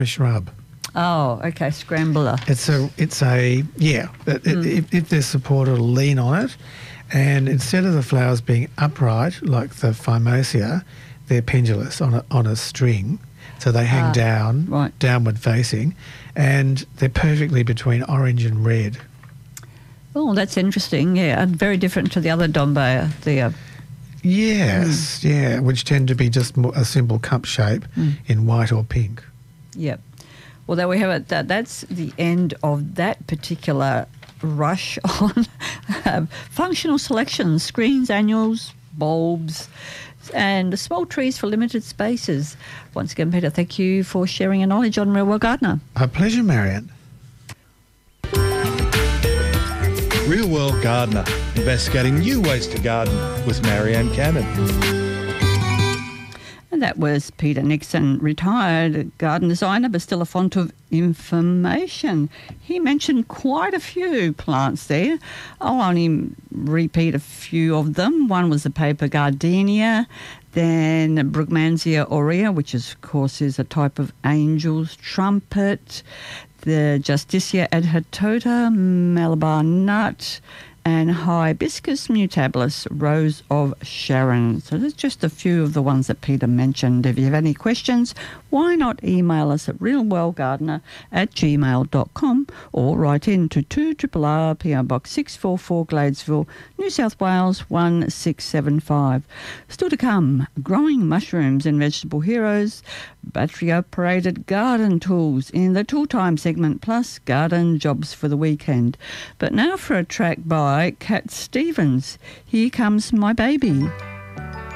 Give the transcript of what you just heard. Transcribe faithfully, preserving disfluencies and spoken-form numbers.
shrub. Oh, okay, scrambler. It's a, it's a, yeah. It, Mm. if, if there's support, it'll lean on it, and instead of the flowers being upright like the Phymosia, they're pendulous on a on a string, so they hang Ah, down, right. downward facing, and they're perfectly between orange and red. Oh, that's interesting. Yeah, and very different to the other Dombea. The uh, Yes, yeah, which tend to be just more a simple cup shape Mm. in white or pink. Yep. Well, there we have it. That, that's the end of that particular rush on uh, functional selections, screens, annuals, bulbs, and small trees for limited spaces. Once again, Peter, thank you for sharing your knowledge on Real World Gardener. A pleasure, Marianne. Real World Gardener, investigating new ways to garden with Marianne Cannon. And that was Peter Nixon, retired garden designer, but still a font of information. He mentioned quite a few plants there. I'll only repeat a few of them. One was the paper gardenia, then Brugmansia aurea, which is, of course is a type of angel's trumpet, the Justicia adhotota, Malabar nut, and Hibiscus mutabilis, Rose of Sharon. So there's just a few of the ones that Peter mentioned. If you have any questions, why not email us at realworldgardener at gmail dot com or write in to two R R R, P O Box six four four, Gladesville, New South Wales one six seven five. Still to come, growing mushrooms and vegetable heroes, battery-operated garden tools in the Tool Time segment, plus garden jobs for the weekend. But now for a track by Cat Stevens, Here Comes My Baby.